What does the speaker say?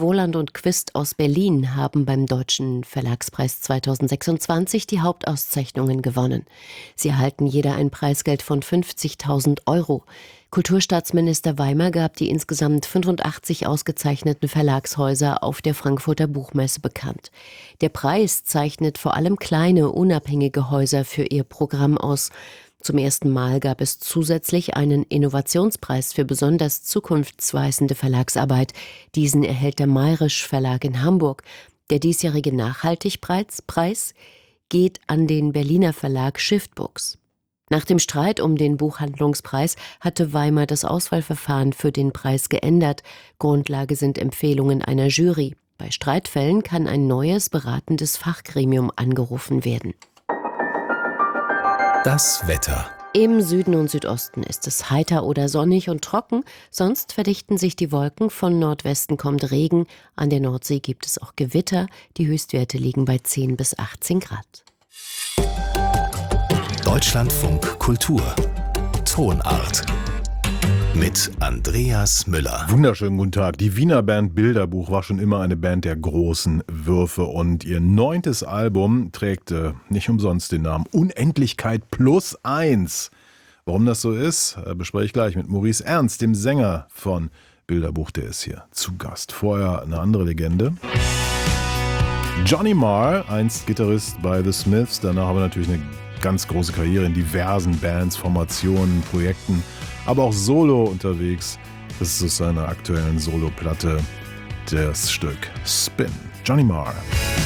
Wohland und Quist aus Berlin haben beim Deutschen Verlagspreis 2026 die Hauptauszeichnungen gewonnen. Sie erhalten jeder ein Preisgeld von 50.000 Euro. Kulturstaatsminister Weimer gab die insgesamt 85 ausgezeichneten Verlagshäuser auf der Frankfurter Buchmesse bekannt. Der Preis zeichnet vor allem kleine, unabhängige Häuser für ihr Programm aus. Zum ersten Mal gab es zusätzlich einen Innovationspreis für besonders zukunftsweisende Verlagsarbeit. Diesen erhält der Mayrisch Verlag in Hamburg. Der diesjährige Nachhaltigpreis geht an den Berliner Verlag Shiftbooks. Nach dem Streit um den Buchhandlungspreis hatte Weimer das Auswahlverfahren für den Preis geändert. Grundlage sind Empfehlungen einer Jury. Bei Streitfällen kann ein neues beratendes Fachgremium angerufen werden. Das Wetter. Im Süden und Südosten ist es heiter oder sonnig und trocken, sonst verdichten sich die Wolken, von Nordwesten kommt Regen, an der Nordsee gibt es auch Gewitter, die Höchstwerte liegen bei 10 bis 18 Grad. Deutschlandfunk Kultur. Tonart. Mit Andreas Müller. Wunderschönen guten Tag. Die Wiener Band Bilderbuch war schon immer eine Band der großen Würfe und ihr 9. Album trägt nicht umsonst den Namen Unendlichkeit +1. Warum das so ist, bespreche ich gleich mit Maurice Ernst, dem Sänger von Bilderbuch. Der ist hier zu Gast. Vorher eine andere Legende. Johnny Marr, einst Gitarrist bei The Smiths, danach aber natürlich eine ganz große Karriere in diversen Bands, Formationen, Projekten, aber auch solo unterwegs. Das ist aus seiner aktuellen Soloplatte das Stück Spin. Johnny Marr.